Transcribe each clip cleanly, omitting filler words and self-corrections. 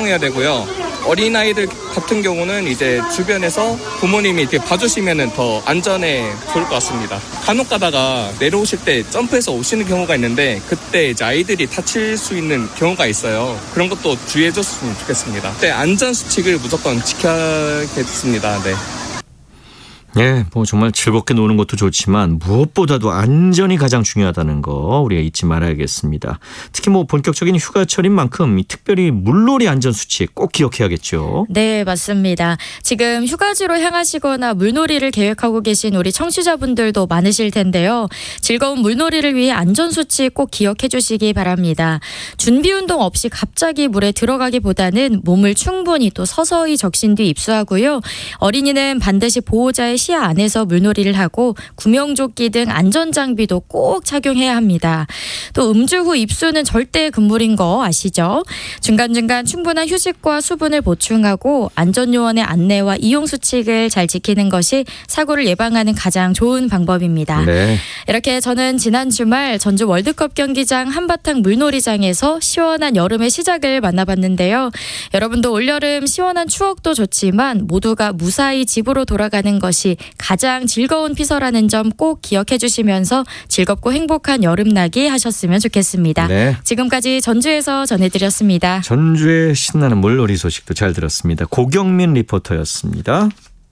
신청해야 되고요. 어린아이들 같은 경우는 이제 주변에서 부모님이 이렇게 봐주시면 더 안전에 좋을 것 같습니다. 간혹 가다가 내려오실 때 점프해서 오시는 경우가 있는데 그때 이제 아이들이 다칠 수 있는 경우가 있어요. 그런 것도 주의해 줬으면 좋겠습니다. 네, 안전수칙을 무조건 지켜야겠습니다. 네. 네, 뭐 정말 즐겁게 노는 것도 좋지만 무엇보다도 안전이 가장 중요하다는 거 우리가 잊지 말아야겠습니다. 특히 뭐 본격적인 휴가철인 만큼 특별히 물놀이 안전수칙 꼭 기억해야겠죠. 네, 맞습니다. 지금 휴가지로 향하시거나 물놀이를 계획하고 계신 우리 청취자분들도 많으실 텐데요. 즐거운 물놀이를 위해 안전수칙 꼭 기억해 주시기 바랍니다. 준비운동 없이 갑자기 물에 들어가기보다는 몸을 충분히 또 서서히 적신 뒤 입수하고요. 어린이는 반드시 보호자의 시야 안에서 물놀이를 하고 구명조끼 등 안전장비도 꼭 착용해야 합니다. 또 음주 후 입수는 절대 금물인 거 아시죠? 중간중간 충분한 휴식과 수분을 보충하고 안전요원의 안내와 이용수칙을 잘 지키는 것이 사고를 예방하는 가장 좋은 방법입니다. 네. 이렇게 저는 지난 주말 전주 월드컵 경기장 한바탕 물놀이장에서 시원한 여름의 시작을 만나봤는데요. 여러분도 올여름 시원한 추억도 좋지만 모두가 무사히 집으로 돌아가는 것이 가장 즐거운 피서라는 점 꼭 기억해 주시면서 즐겁고 행복한 여름나기 하셨으면 좋겠습니다. 네. 지금까지 전주에서 전해드렸습니다. 전주의 신나는 물놀이 소식도 잘 들었습니다. 고경민 리포터였습니다.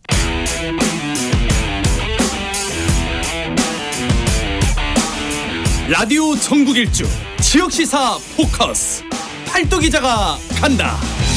라디오 전국일주 지역시사 포커스 팔도기자가 간다.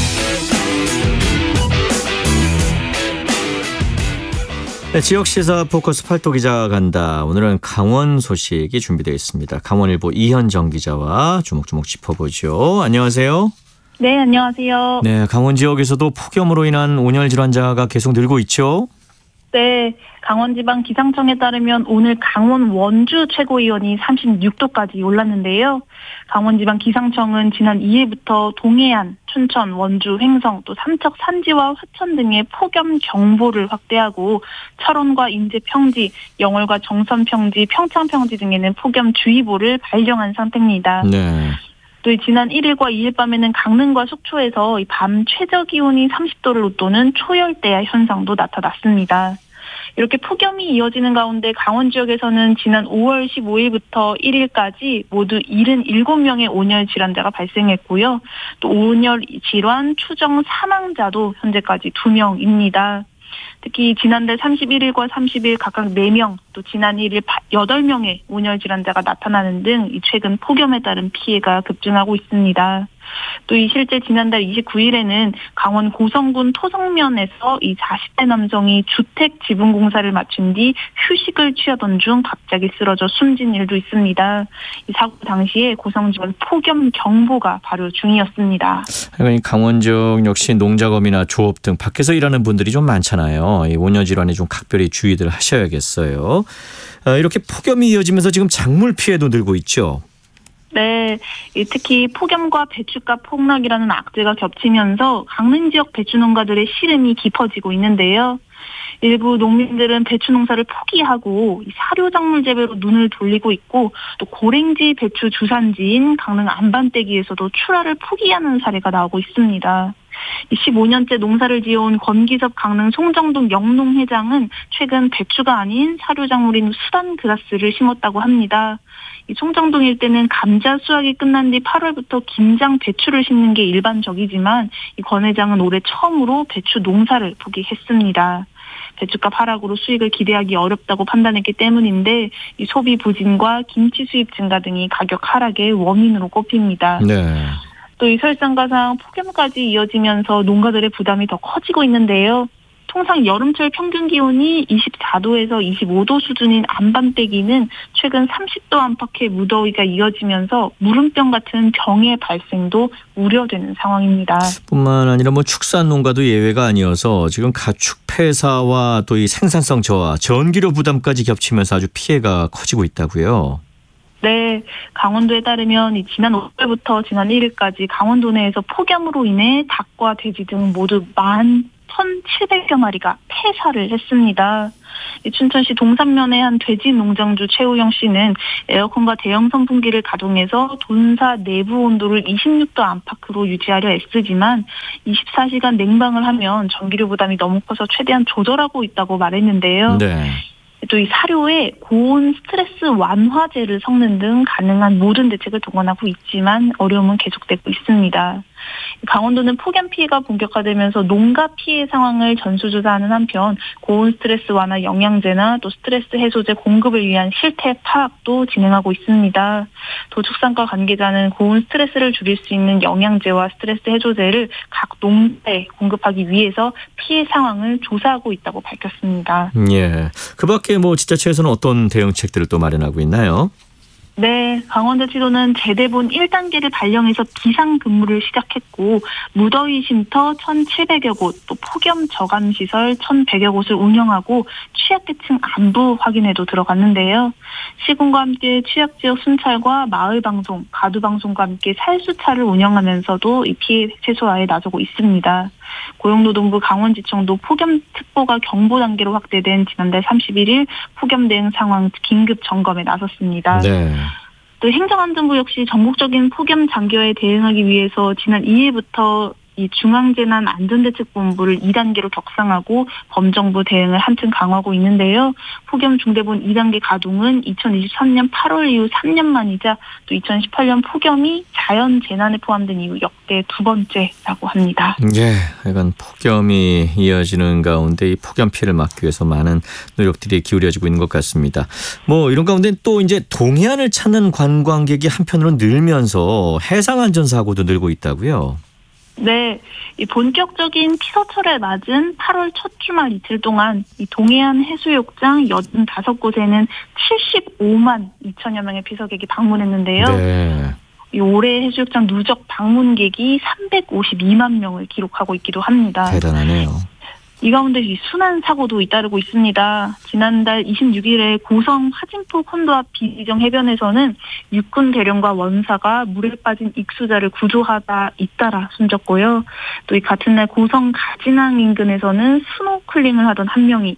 네, 지역시사 포커스 팔도기자가 간다. 오늘은 강원 소식이 준비되어 있습니다. 강원일보 이현정 기자와 주목주목 짚어보죠. 안녕하세요. 네, 안녕하세요. 네, 강원 지역에서도 폭염으로 인한 온열 질환자가 계속 늘고 있죠. 네, 강원지방기상청에 따르면 오늘 강원 원주 최고위온이 36도까지 올랐는데요. 강원지방기상청은 지난 2일부터 동해안, 춘천, 원주, 횡성, 또 삼척 산지와 화천 등의 폭염 경보를 확대하고 철원과 인제 평지, 영월과 정선 평지, 평창 평지 등에는 폭염 주의보를 발령한 상태입니다. 네. 또 지난 1일과 2일 밤에는 강릉과 속초에서 밤 최저 기온이 30도를 웃도는 초열대야 현상도 나타났습니다. 이렇게 폭염이 이어지는 가운데 강원 지역에서는 지난 5월 15일부터 1일까지 모두 77명의 온열 질환자가 발생했고요. 또 온열 질환 추정 사망자도 현재까지 2명입니다. 특히 지난달 31일과 30일 각각 4명, 또 지난 1일 8명의 온열 질환자가 나타나는 등 최근 폭염에 따른 피해가 급증하고 있습니다. 또 실제 지난달 29일에는 강원 고성군 토성면에서 40대 남성이 주택 지붕 공사를 마친 뒤 휴식을 취하던 중 갑자기 쓰러져 숨진 일도 있습니다. 이 사고 당시에 고성지원 폭염 경보가 발효 중이었습니다. 강원 지역 역시 농작업이나 조업 등 밖에서 일하는 분들이 좀 많잖아요. 이 온열 질환에 좀 각별히 주의들 하셔야겠어요. 이렇게 폭염이 이어지면서 지금 작물 피해도 늘고 있죠. 네, 특히 폭염과 배추값 폭락이라는 악재가 겹치면서 강릉 지역 배추 농가들의 시름이 깊어지고 있는데요. 일부 농민들은 배추 농사를 포기하고 사료작물 재배로 눈을 돌리고 있고 또 고랭지 배추 주산지인 강릉 안반대기에서도 출하를 포기하는 사례가 나오고 있습니다. 15년째 농사를 지어온 권기섭 강릉 송정동 영농회장은 최근 배추가 아닌 사료작물인 수단 그라스를 심었다고 합니다. 이 송정동 일대는 감자 수확이 끝난 뒤 8월부터 김장 배추를 심는 게 일반적이지만 이 권 회장은 올해 처음으로 배추 농사를 포기했습니다. 배추값 하락으로 수익을 기대하기 어렵다고 판단했기 때문인데 이 소비 부진과 김치 수입 증가 등이 가격 하락의 원인으로 꼽힙니다. 네. 또 이 설상가상 폭염까지 이어지면서 농가들의 부담이 더 커지고 있는데요. 통상 여름철 평균 기온이 24도에서 25도 수준인 안반대기는 최근 30도 안팎의 무더위가 이어지면서 무름병 같은 병의 발생도 우려되는 상황입니다. 뿐만 아니라 축산 농가도 예외가 아니어서 지금 가축 폐사와 또 이 생산성 저하, 전기료 부담까지 겹치면서 아주 피해가 커지고 있다고요. 네, 강원도에 따르면 지난 5월부터 지난 1일까지 강원도 내에서 폭염으로 인해 닭과 돼지 등 모두 11,700여 마리가 폐사를 했습니다. 춘천시 동산면의 한 돼지 농장주 최우영 씨는 에어컨과 대형 선풍기를 가동해서 본사 내부 온도를 26도 안팎으로 유지하려 애쓰지만 24시간 냉방을 하면 전기료 부담이 너무 커서 최대한 조절하고 있다고 말했는데요. 네. 또 이 사료에 고온 스트레스 완화제를 섞는 등 가능한 모든 대책을 동원하고 있지만 어려움은 계속되고 있습니다. 강원도는 폭염 피해가 본격화되면서 농가 피해 상황을 전수조사하는 한편 고온 스트레스 완화 영양제나 또 스트레스 해소제 공급을 위한 실태 파악도 진행하고 있습니다. 도축산과 관계자는 고온 스트레스를 줄일 수 있는 영양제와 스트레스 해소제를 각 농가에 공급하기 위해서 피해 상황을 조사하고 있다고 밝혔습니다. 예. 그 밖에 뭐 지자체에서는 어떤 대응책들을 또 마련하고 있나요? 네, 강원도지도는 제대본 1단계를 발령해서 비상근무를 시작했고 무더위 쉼터 1,700여 곳, 또 폭염 저감시설 1,100여 곳을 운영하고 취약계층 안부 확인에도 들어갔는데요. 시군과 함께 취약지역 순찰과 마을방송, 가두방송과 함께 살수차를 운영하면서도 이 피해 최소화에 나서고 있습니다. 고용노동부 강원지청도 폭염특보가 경보 단계로 확대된 지난달 31일 폭염 대응 상황 긴급 점검에 나섰습니다. 네. 또 행정안전부 역시 전국적인 폭염 장기화에 대응하기 위해서 지난 2일부터 이 중앙재난안전대책본부를 2단계로 격상하고 범정부 대응을 한층 강화하고 있는데요. 폭염 중대본 2단계 가동은 2023년 8월 이후 3년 만이자 또 2018년 폭염이 자연재난에 포함된 이후 역대 두 번째라고 합니다. 예, 약간 폭염이 이어지는 가운데 이 폭염 피해를 막기 위해서 많은 노력들이 기울여지고 있는 것 같습니다. 뭐 이런 가운데 또 이제 동해안을 찾는 관광객이 한편으로 늘면서 해상안전사고도 늘고 있다고요? 네, 이 본격적인 피서철에 맞은 8월 첫 주말 이틀 동안 이 동해안 해수욕장 85곳에는 75만 2천여 명의 피서객이 방문했는데요. 네. 이 올해 해수욕장 누적 방문객이 352만 명을 기록하고 있기도 합니다. 대단하네요. 이 가운데 이 순환 사고도 잇따르고 있습니다. 지난달 26일에 고성 화진포 콘도 앞 비지정 해변에서는 육군 대령과 원사가 물에 빠진 익수자를 구조하다 잇따라 숨졌고요. 또 이 같은 날 고성 가진항 인근에서는 스노클링을 하던 한 명이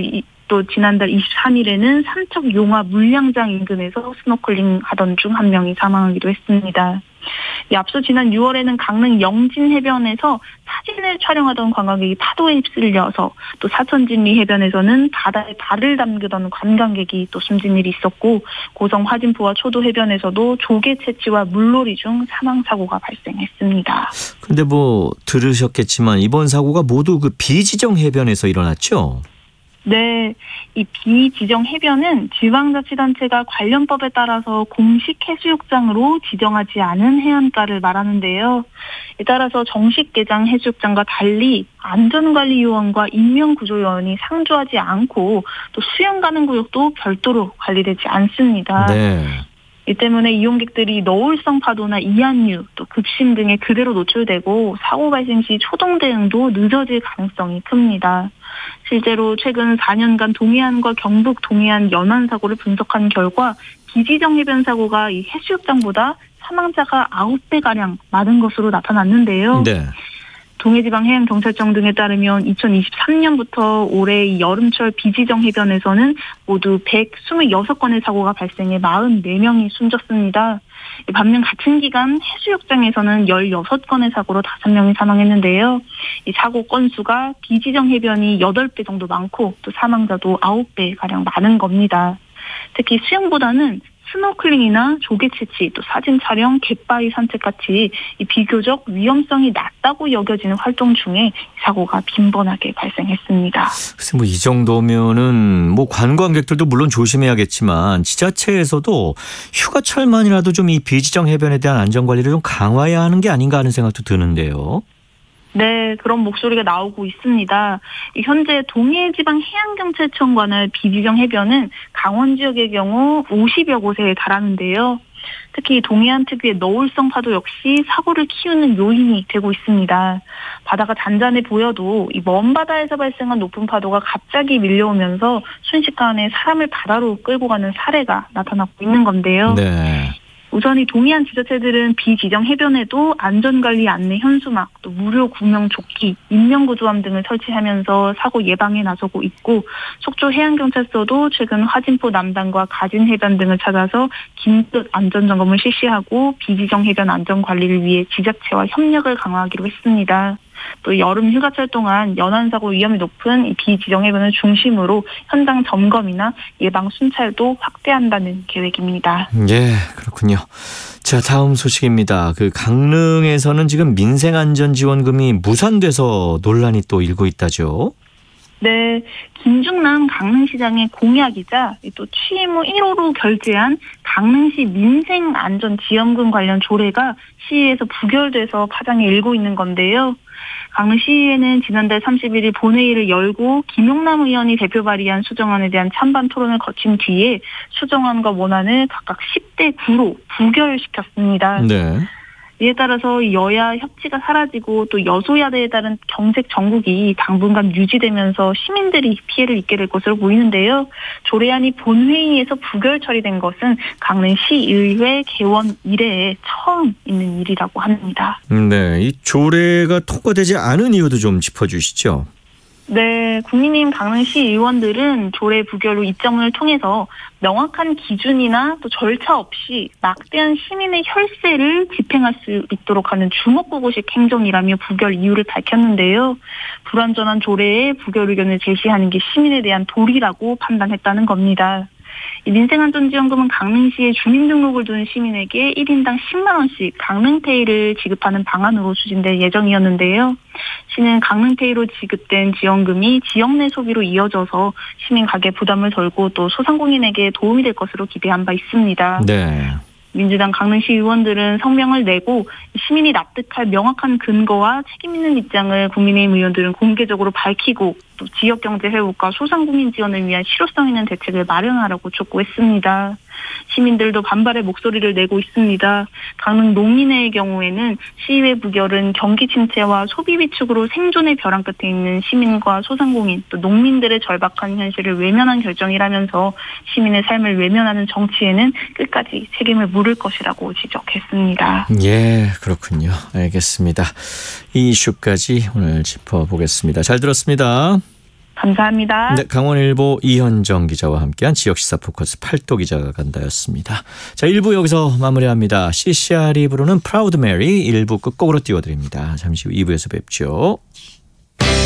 또 지난달 23일에는 삼척 용화 물량장 인근에서 스노클링 하던 중 한 명이 사망하기도 했습니다. 앞서 지난 6월에는 강릉 영진 해변에서 사진을 촬영하던 관광객이 파도에 휩쓸려서 또 사천진리 해변에서는 바다에 발을 담그던 관광객이 또 숨진 일이 있었고 고성 화진포와 초도 해변에서도 조개 채취와 물놀이 중 사망 사고가 발생했습니다. 근데 뭐 들으셨겠지만 이번 사고가 모두 그 비지정 해변에서 일어났죠? 네, 이 비지정 해변은 지방자치단체가 관련법에 따라서 공식 해수욕장으로 지정하지 않은 해안가를 말하는데요. 에 따라서 정식 개장 해수욕장과 달리 안전관리 요원과 인명구조 요원이 상주하지 않고 또 수영 가능 구역도 별도로 관리되지 않습니다. 네. 이 때문에 이용객들이 너울성 파도나 이한류, 또 급심 등에 그대로 노출되고 사고 발생 시 초동 대응도 늦어질 가능성이 큽니다. 실제로 최근 4년간 동해안과 경북 동해안 연안 사고를 분석한 결과 비지정 해변 사고가 이 해수욕장보다 사망자가 9배가량 많은 것으로 나타났는데요. 네. 동해지방해양경찰청 등에 따르면 2023년부터 올해 이 여름철 비지정 해변에서는 모두 126건의 사고가 발생해 44명이 숨졌습니다. 반면 같은 기간 해수욕장에서는 16건의 사고로 5명이 사망했는데요. 이 사고 건수가 비지정 해변이 8배 정도 많고 또 사망자도 9배가량 많은 겁니다. 특히 수영보다는 스노클링이나 조개 채취, 또 사진 촬영, 갯바위 산책 같이 이 비교적 위험성이 낮다고 여겨지는 활동 중에 사고가 빈번하게 발생했습니다. 글쎄 뭐 이 정도면은 뭐 관광객들도 물론 조심해야겠지만 지자체에서도 휴가철만이라도 좀 이 비지정 해변에 대한 안전 관리를 좀 강화해야 하는 게 아닌가 하는 생각도 드는데요. 네, 그런 목소리가 나오고 있습니다. 현재 동해지방해양경찰청 관할 비지정 해변은 강원 지역의 경우 50여 곳에 달하는데요. 특히 동해안 특유의 너울성 파도 역시 사고를 키우는 요인이 되고 있습니다. 바다가 잔잔해 보여도 이 먼 바다에서 발생한 높은 파도가 갑자기 밀려오면서 순식간에 사람을 바다로 끌고 가는 사례가 나타나고 있는 건데요. 네. 우선 이 동해안 지자체들은 비지정 해변에도 안전관리 안내 현수막, 또 무료 구명 조끼, 인명구조함 등을 설치하면서 사고 예방에 나서고 있고 속초 해양경찰서도 최근 화진포 남단과 가진해변 등을 찾아서 긴급 안전점검을 실시하고 비지정 해변 안전관리를 위해 지자체와 협력을 강화하기로 했습니다. 또 여름 휴가철 동안 연안사고 위험이 높은 이 비지정 해변을 중심으로 현장 점검이나 예방 순찰도 확대한다는 계획입니다. 예, 그렇군요. 자, 다음 소식입니다. 그 강릉에서는 지금 민생안전지원금이 무산돼서 논란이 또 일고 있다죠. 네, 김중남 강릉시장의 공약이자 또 취임 후 1호로 결재한 강릉시 민생안전지원금 관련 조례가 시의회에서 부결돼서 파장이 일고 있는 건데요. 강릉시의회는 지난달 31일 본회의를 열고 김용남 의원이 대표 발의한 수정안에 대한 찬반 토론을 거친 뒤에 수정안과 원안을 각각 10대 9로 부결시켰습니다. 네. 이에 따라서 여야 협치가 사라지고 또 여소야대에 따른 경색 정국이 당분간 유지되면서 시민들이 피해를 입게 될 것으로 보이는데요. 조례안이 본회의에서 부결 처리된 것은 강릉시의회 개원 이래에 처음 있는 일이라고 합니다. 네, 이 조례가 통과되지 않은 이유도 좀 짚어주시죠. 네, 국민의힘 강릉시 의원들은 조례 부결 후 입장문을 통해서 명확한 기준이나 또 절차 없이 막대한 시민의 혈세를 집행할 수 있도록 하는 주먹구구식 행정이라며 부결 이유를 밝혔는데요. 불완전한 조례에 부결 의견을 제시하는 게 시민에 대한 도리라고 판단했다는 겁니다. 이 민생안전지원금은 강릉시에 주민등록을 둔 시민에게 1인당 10만 원씩 강릉페이를 지급하는 방안으로 추진될 예정이었는데요. 시는 강릉페이로 지급된 지원금이 지역 내 소비로 이어져서 시민 가계 부담을 덜고 또 소상공인에게 도움이 될 것으로 기대한 바 있습니다. 네. 민주당 강릉시 의원들은 성명을 내고 시민이 납득할 명확한 근거와 책임 있는 입장을 국민의힘 의원들은 공개적으로 밝히고 또 지역경제 회복과 소상공인 지원을 위한 실효성 있는 대책을 마련하라고 촉구했습니다. 시민들도 반발의 목소리를 내고 있습니다. 강릉 농민회의 경우에는 시의회 부결은 경기 침체와 소비 위축으로 생존의 벼랑 끝에 있는 시민과 소상공인 또 농민들의 절박한 현실을 외면한 결정이라면서 시민의 삶을 외면하는 정치에는 끝까지 책임을 물을 것이라고 지적했습니다. 예, 그렇군요. 알겠습니다. 이 이슈까지 오늘 짚어보겠습니다. 잘 들었습니다. 감사합니다. 네, 강원일보 이현정 기자와 함께한 지역시사 포커스 팔도 기자가 간다였습니다. 자, 1부 여기서 마무리합니다. CCR이 부르는 프라우드 메리 1부 끝곡으로 띄워드립니다. 잠시 후 2부에서 뵙죠.